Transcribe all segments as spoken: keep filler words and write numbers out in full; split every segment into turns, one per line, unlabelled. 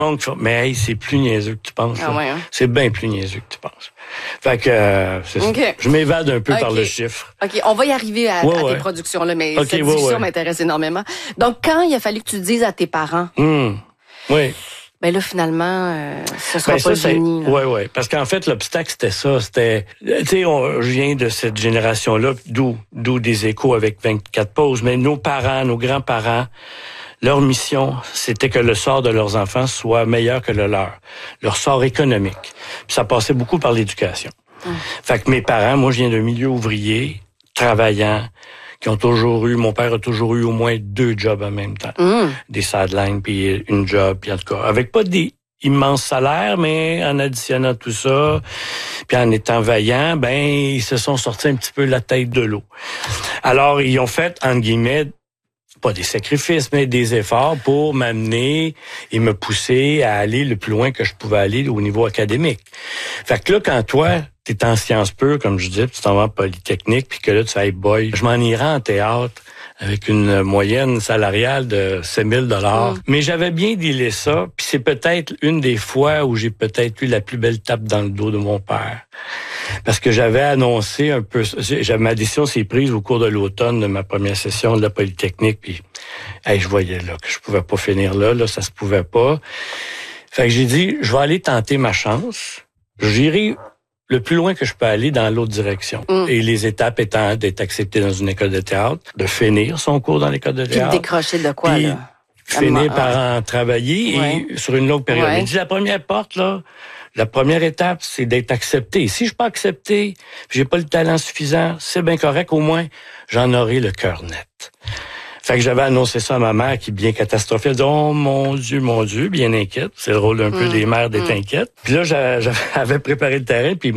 Donc, mais hey, c'est plus niaiseux que tu penses.
Ah ouais, hein?
C'est bien plus niaiseux que tu penses. Fait que euh, c'est
okay.
ça. Je m'évade un peu
okay.
par le chiffre.
OK, on va y arriver à,
ouais,
à
ouais.
tes productions-là, mais
okay,
cette
ouais,
discussion
ouais.
m'intéresse énormément. Donc, quand il a fallu que tu dises à tes parents...
Mmh. Oui.
Ben là, finalement, euh, ce sera
ben
pas
ça,
le génie.
Oui, oui. Parce qu'en fait, l'obstacle, c'était ça. C'était, tu sais, je viens de cette génération-là, d'où, d'où des échos avec vingt-quatre pauses, mais nos parents, nos grands-parents, leur mission, c'était que le sort de leurs enfants soit meilleur que le leur. Leur sort économique. Puis ça passait beaucoup par l'éducation. Hum. Fait que mes parents, moi, je viens d'un milieu ouvrier, travaillant, qui ont toujours eu, mon père a toujours eu au moins deux jobs en même temps. Hum. Des sidelines, puis une job, puis en tout cas, avec pas des immenses salaires, mais en additionnant tout ça, puis en étant vaillants, ben, ils se sont sortis un petit peu la tête de l'eau. Alors, ils ont fait, entre guillemets, pas des sacrifices, mais des efforts pour m'amener et me pousser à aller le plus loin que je pouvais aller au niveau académique. Fait que là, quand toi, t'es en sciences pures, comme je dis, puis tu t'en vas en Polytechnique, puis que là, tu fais hey boy, je m'en irai en théâtre avec une moyenne salariale de sept mille dollars. Mm. Mais j'avais bien dealé ça, puis c'est peut-être une des fois où j'ai peut-être eu la plus belle tape dans le dos de mon père. Parce que j'avais annoncé un peu... Ma décision s'est prise au cours de l'automne de ma première session de la Polytechnique, puis hey, je voyais là que je pouvais pas finir là, là, ça se pouvait pas. Fait que j'ai dit, je vais aller tenter ma chance. J'irai le plus loin que je peux aller dans l'autre direction. Mm. Et les étapes étant d'être accepté dans une école de théâtre, de finir son cours dans l'école de théâtre.
Puis de décrocher de quoi,
puis
là?
Finir ah. par en travailler ouais. et sur une longue période. Ouais. Il dit, la première porte, là, la première étape, c'est d'être accepté. Si je suis pas accepté, j'ai pas le talent suffisant, c'est bien correct, au moins, j'en aurai le cœur net. Fait que j'avais annoncé ça à ma mère qui, bien catastrophée, elle dit « Oh mon Dieu, mon Dieu », bien inquiète. C'est le rôle d'un mmh. peu des mères d'être mmh. inquiète. Puis là, j'avais préparé le terrain, puis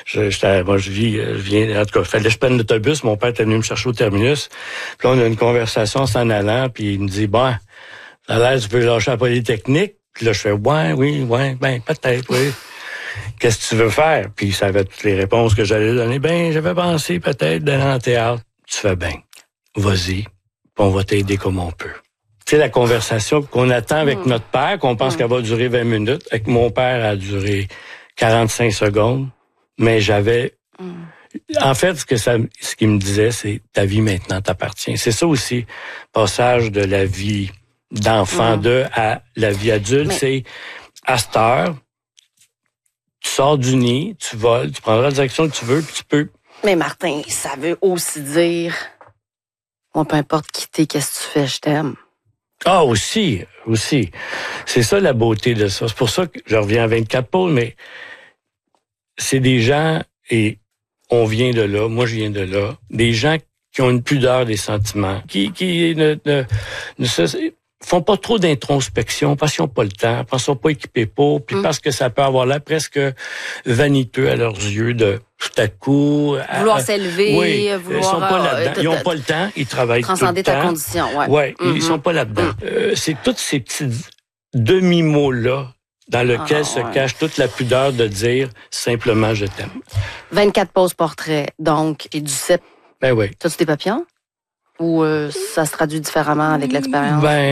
je, moi, je vis, je viens, en tout cas, fallait que je prenne l'autobus. Mon père était venu me chercher au terminus. Puis là, on a une conversation en s'en allant, puis il me dit « Bon, ça a l'air, tu peux lâcher la Polytechnique. » Puis là, je fais « Ouais, oui, ouais, ben, peut-être, oui. » Qu'est-ce que tu veux faire? Puis ça avait toutes les réponses que j'allais donner. Ben, j'avais pensé peut-être d'aller en théâtre. Tu fais bien. Vas-y. On va t'aider comme on peut. C'est la conversation qu'on attend avec mmh. notre père, qu'on pense mmh. qu'elle va durer vingt minutes. Avec mon père, elle a duré quarante-cinq secondes. Mais j'avais... Mmh. En fait, ce que ça, ce qu'il me disait, c'est ta vie maintenant t'appartient. C'est ça aussi, passage de la vie d'enfant mmh. de à la vie adulte. Mais... C'est à cette heure, tu sors du nid, tu voles, tu prendras la direction que tu veux, puis tu peux...
Mais Martin, ça veut aussi dire... Bon, peu importe qui t'es, qu'est-ce que tu fais, je t'aime.
Ah, aussi, aussi. C'est ça la beauté de ça. C'est pour ça que je reviens à vingt-quatre pôles, mais c'est des gens, et on vient de là, moi je viens de là, des gens qui ont une pudeur des sentiments, qui, qui ne, ne, ne se, font pas trop d'introspection parce qu'ils n'ont pas le temps, parce qu'ils sont pas équipés pour, puis mm. parce que ça peut avoir l'air presque vaniteux à leurs yeux de tout à coup...
Vouloir
à,
s'élever,
oui,
vouloir...
Ils sont pas là-dedans. Ils n'ont pas le temps, ils travaillent tout le temps.
Transcender ta condition, ouais.
Ouais,
mm-hmm.
ils sont pas là-dedans. Mm. Euh, c'est tous ces petits demi-mots-là dans lesquels ah, se ouais. cache toute la pudeur de dire simplement « je t'aime ».
vingt-quatre poses portraits, donc, et du sept.
Ben oui.
T'as-tu des papillons? Ou euh, ça se traduit différemment avec l'expérience?
Ben,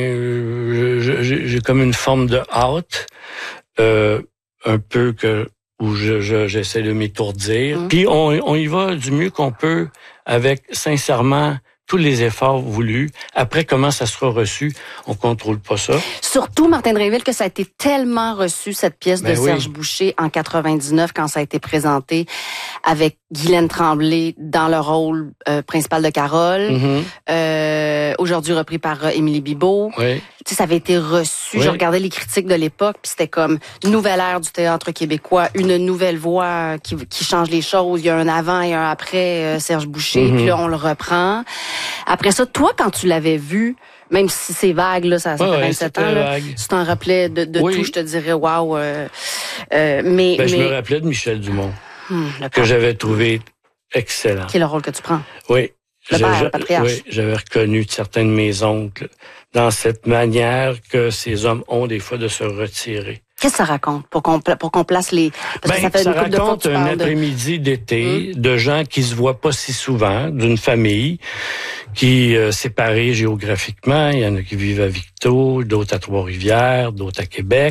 euh, j'ai comme une forme de hâte, euh, un peu que où je, je, j'essaie de m'étourdir. Mmh. Puis on, on y va du mieux qu'on peut avec, sincèrement, tous les efforts voulus. Après, comment ça sera reçu, on contrôle pas ça.
Surtout, Martin Drainville, que ça a été tellement reçu, cette pièce ben de Serge oui. Boucher, en quatre-vingt-dix-neuf, quand ça a été présenté avec Guylaine Tremblay dans le rôle euh, principal de Carole, mm-hmm. euh, aujourd'hui repris par euh, Émilie Bibeau.
Oui.
Tu sais, ça avait été reçu.
Oui.
Je regardais les critiques de l'époque, puis c'était comme nouvelle ère du théâtre québécois, une nouvelle voix qui, qui change les choses. Il y a un avant et un après euh, Serge Boucher, mm-hmm. puis là, on le reprend. Après ça, toi, quand tu l'avais vu, même si c'est vague, là, ça, ça
ouais,
fait vingt-sept ans, là, tu t'en rappelais de, de
oui.
tout, je te dirais, waouh. Euh, euh, mais,
ben,
mais...
Je me rappelais de Michel Dumont, hum, que j'avais trouvé excellent.
Qui est le rôle que tu prends?
Oui.
Le père, le patriarche.
Oui, j'avais reconnu certains de mes oncles dans cette manière que ces hommes ont des fois de se retirer.
Qu'est-ce que ça raconte pour qu'on pour qu'on place les
parce ben, que ça, fait ça une raconte un après-midi de... d'été mmh. de gens qui se voient pas si souvent, d'une famille qui euh, séparée géographiquement, il y en a qui vivent à Victo, d'autres à Trois-Rivières, d'autres à Québec.